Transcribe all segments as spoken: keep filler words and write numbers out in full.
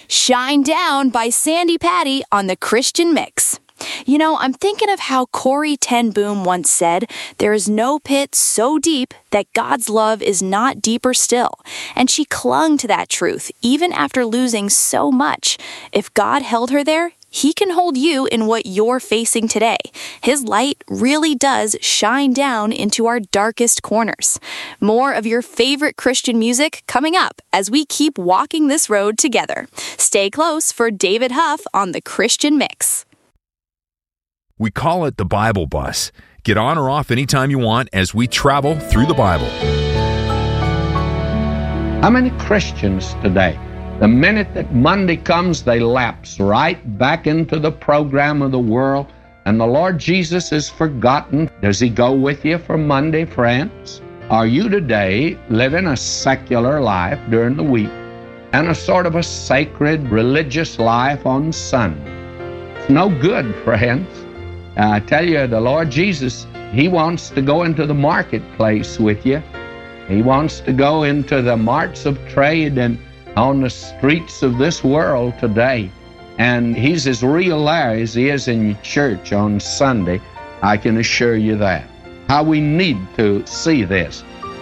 Shine Down by Sandi Patty on the Christian Mix. You know, I'm thinking of how Corrie ten Boom once said, "There is no pit so deep that God's love is not deeper still." And she clung to that truth, even after losing so much. If God held her there, He can hold you in what you're facing today. His light really does shine down into our darkest corners. More of your favorite Christian music coming up as we keep walking this road together. Stay close for David Huff on the Christian Mix. We call it the Bible Bus. Get on or off anytime you want as we travel through the Bible. How many Christians today, the minute that Monday comes, they lapse right back into the program of the world, and the Lord Jesus is forgotten? Does He go with you for Monday, friends? Are you today living a secular life during the week and a sort of a sacred religious life on Sunday? It's no good, friends. Uh, I tell you, the Lord Jesus, He wants to go into the marketplace with you. He wants to go into the marts of trade and on the streets of this world today. And He's as real there as He is in your church on Sunday. I can assure you that. How we need to see this.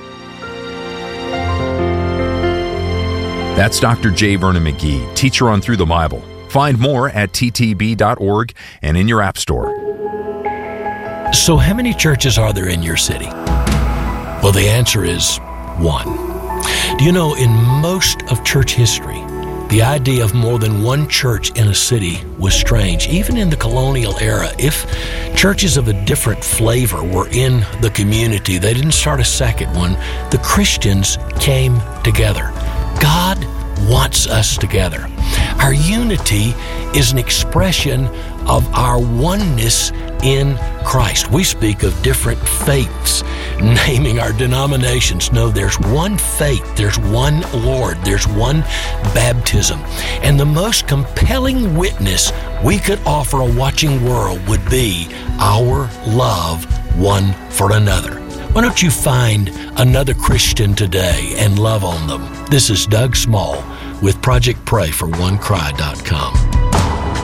That's Doctor J. Vernon McGee, teacher on Through the Bible. Find more at t t b dot org and in your app store. So how many churches are there in your city? Well, the answer is one. Do you know, in most of church history, the idea of more than one church in a city was strange. Even in the colonial era, if churches of a different flavor were in the community, they didn't start a second one. The Christians came together. God wants us together. Our unity is an expression of our oneness in Christ. We speak of different faiths, naming our denominations. No, there's one faith, there's one Lord, there's one baptism. And the most compelling witness we could offer a watching world would be our love one for another. Why don't you find another Christian today and love on them? This is Doug Small with Project Pray for one cry dot com.